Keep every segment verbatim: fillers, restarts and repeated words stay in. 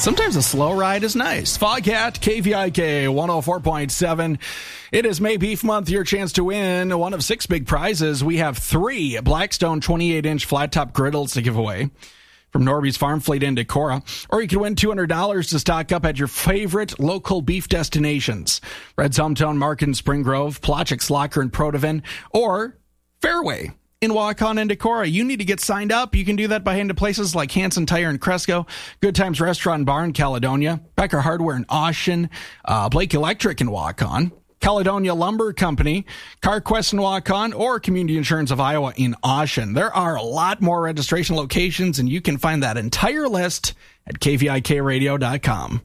Sometimes a slow ride is nice. Foghat, K V I K one oh four point seven. It is May Beef Month. Your chance to win one of six big prizes. We have three Blackstone twenty-eight inch flat-top griddles to give away from Norby's Farm Fleet in Decorah. Or you can win two hundred dollars to stock up at your favorite local beef destinations. Red's Hometown Market in Spring Grove, Plotchik's Locker in Protivin, or Fairway in Waukon and Decorah. You need to get signed up. You can do that by heading to places like Hanson Tire in Cresco, Good Times Restaurant and Bar in Caledonia, Becker Hardware in Austin, uh, Blake Electric in Waukon, Caledonia Lumber Company, CarQuest in Waukon, or Community Insurance of Iowa in Austin. There are a lot more registration locations, and you can find that entire list at K V I K radio dot com.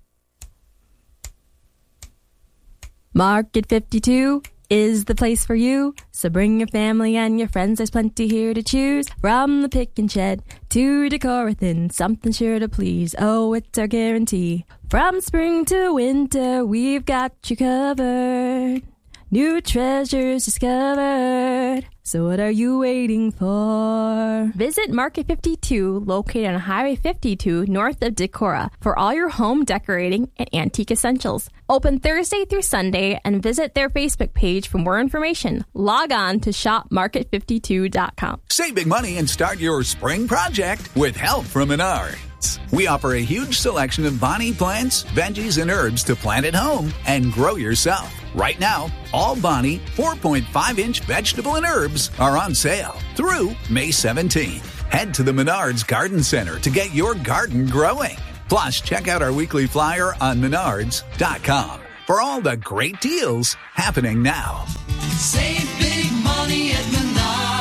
Market fifty-two is the place for you, so bring your family and your friends, there's plenty here to choose. From the pick and shed to Decorathin, something sure to please, oh, it's our guarantee. From spring to winter, we've got you covered, new treasures discovered, so what are you waiting for? Visit Market fifty-two, located on Highway fifty-two, north of Decorah, for all your home decorating and antique essentials. Open Thursday through Sunday, and visit their Facebook page for more information. Log on to shop market fifty-two dot com. Save big money and start your spring project with help from Menards. We offer a huge selection of Bonnie plants, veggies, and herbs to plant at home and grow yourself. Right now, all Bonnie four point five inch vegetable and herbs are on sale through May seventeenth. Head to the Menards Garden Center to get your garden growing. Plus, check out our weekly flyer on menards dot com for all the great deals happening now. Save big money at Menards.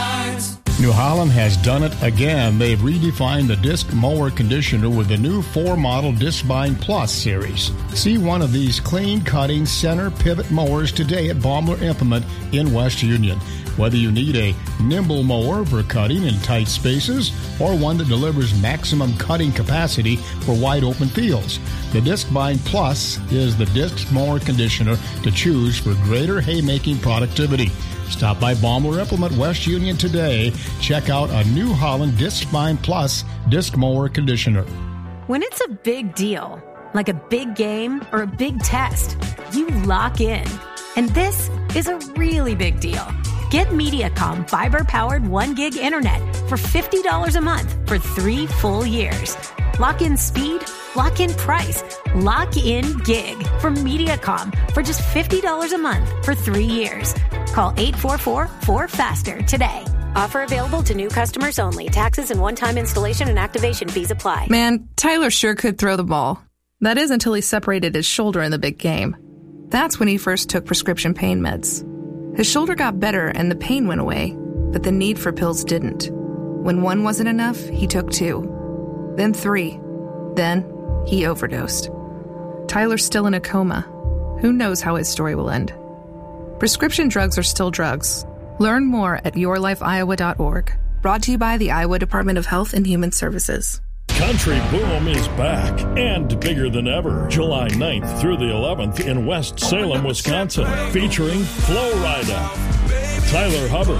New Holland has done it again. They've redefined the disc mower conditioner with the new four-model Discbind Plus series. See one of these clean-cutting center pivot mowers today at Baumler Implement in West Union. Whether you need a nimble mower for cutting in tight spaces or one that delivers maximum cutting capacity for wide-open fields, the Discbind Plus is the disc mower conditioner to choose for greater haymaking productivity. Stop by Baumler Implement West Union today. Check out a New Holland Discbind Plus disc mower conditioner. When it's a big deal, like a big game or a big test, you lock in. And this is a really big deal. Get Mediacom fiber-powered one gig internet for fifty dollars a month for three full years. Lock in speed, lock in price, lock in gig from Mediacom for just fifty dollars a month for three years. Call eight four four, four faster today. Offer available to new customers only. Taxes and one-time installation and activation fees apply. Man, Tyler sure could throw the ball. That is until he separated his shoulder in the big game. That's when he first took prescription pain meds. His shoulder got better and the pain went away, but the need for pills didn't. When one wasn't enough, he took two. Then three. Then he overdosed. Tyler's still in a coma. Who knows how his story will end? Prescription drugs are still drugs. Learn more at your life iowa dot org. Brought to you by the Iowa Department of Health and Human Services. Country Boom is back and bigger than ever. July ninth through the eleventh in West Salem, Wisconsin, featuring Flo Rida, Tyler Hubbard,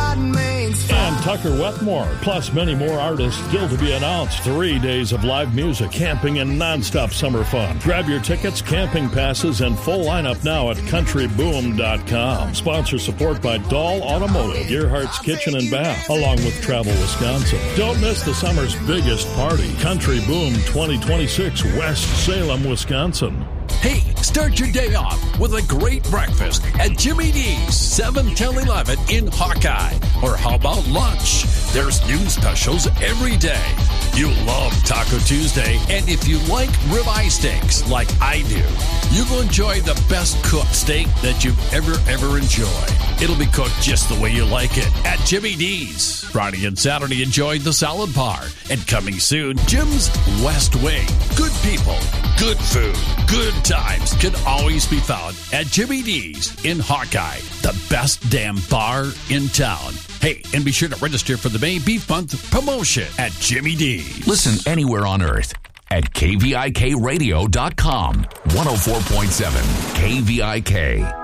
and Tucker Wetmore, plus many more artists still to be announced. Three days of live music, camping, and nonstop summer fun. Grab your tickets, camping passes, and full lineup now at country boom dot com. Sponsor support by Dahl Automotive, Gearhart's Kitchen and Bath, along with Travel Wisconsin. Don't miss the summer's biggest party, Country Boom twenty twenty-six, West Salem, Wisconsin. Hey, start your day off with a great breakfast at Jimmy D's, seven till eleven in Hawkeye. Or how about lunch? There's new specials every day. You'll love Taco Tuesday, and if you like ribeye steaks like I do, you will enjoy the best cooked steak that you've ever, ever enjoyed. It'll be cooked just the way you like it at Jimmy D's. Friday and Saturday, enjoy the salad bar. And coming soon, Jim's West Wing. Good people, good food, good times can always be found at Jimmy D's in Hawkeye, the best damn bar in town. Hey, and be sure to register for the May Beef Month promotion at Jimmy D's. Listen anywhere on earth at K V I K radio dot com. one oh four point seven K V I K.